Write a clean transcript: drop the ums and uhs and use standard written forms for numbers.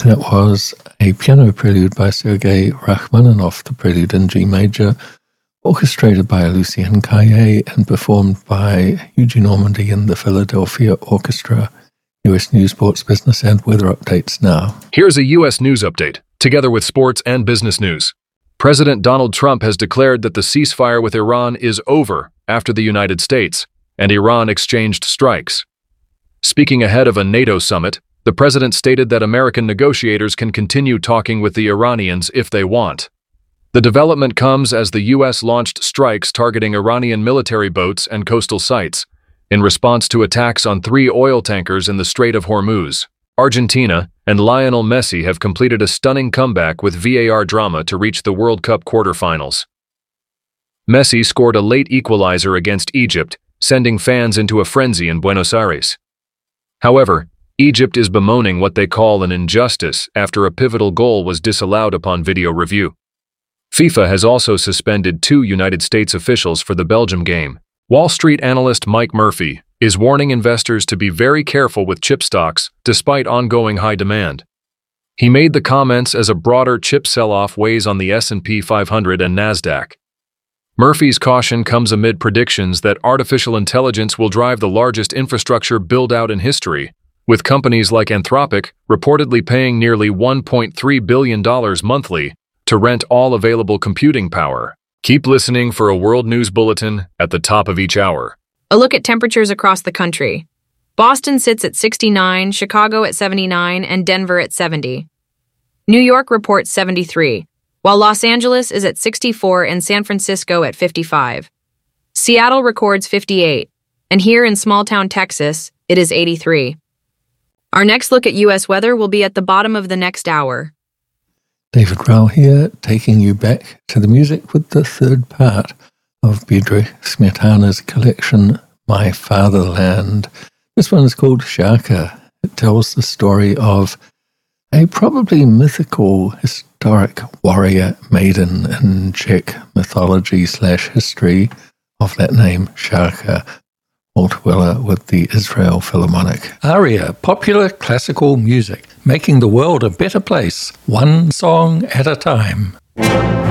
That was a piano prelude by Sergei Rachmaninoff, the prelude in G major, orchestrated by Lucien Caillet and performed by Eugene Ormandy and the Philadelphia Orchestra. U.S. News, Sports, Business, and Weather updates now. Here's a U.S. news update, together with sports and business news. President Donald Trump has declared that the ceasefire with Iran is over after the United States and Iran exchanged strikes. Speaking ahead of a NATO summit, the president stated that American negotiators can continue talking with the Iranians if they want. The development comes as the U.S. launched strikes targeting Iranian military boats and coastal sites in response to attacks on 3 oil tankers in the Strait of Hormuz. Argentina and Lionel Messi have completed a stunning comeback with VAR drama to reach the World Cup quarterfinals. Messi scored a late equalizer against Egypt, sending fans into a frenzy in Buenos Aires. However, Egypt is bemoaning what they call an injustice after a pivotal goal was disallowed upon video review. FIFA has also suspended 2 United States officials for the Belgium game. Wall Street analyst Mike Murphy is warning investors to be very careful with chip stocks despite ongoing high demand. He made the comments as a broader chip sell-off weighs on the S&P 500 and Nasdaq. Murphy's caution comes amid predictions that artificial intelligence will drive the largest infrastructure build-out in history, with companies like Anthropic reportedly paying nearly $1.3 billion monthly to rent all available computing power. Keep listening for a World News Bulletin at the top of each hour. A look at temperatures across the country. Boston sits at 69, Chicago at 79, and Denver at 70. New York reports 73, while Los Angeles is at 64 and San Francisco at 55. Seattle records 58, and here in small-town Texas, it is 83. Our next look at U.S. weather will be at the bottom of the next hour. David Rowell here, taking you back to the music with the third part of Bedřich Smetana's collection, My Fatherland. This one is called Šárka. It tells the story of a probably mythical, historic warrior maiden in Czech mythology/history of that name, Šárka. Walt Weller with the Israel Philharmonic. ARIA, popular classical music, making the world a better place, one song at a time.